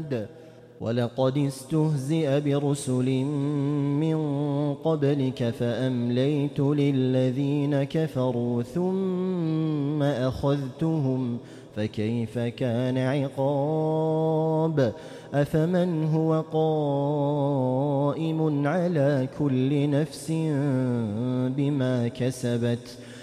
ولقد استهزئ برسل من قبلك فأمليت للذين كفروا ثم أخذتهم فكيف كان عقاب أفمن هو قائم على كل نفس بما كسبت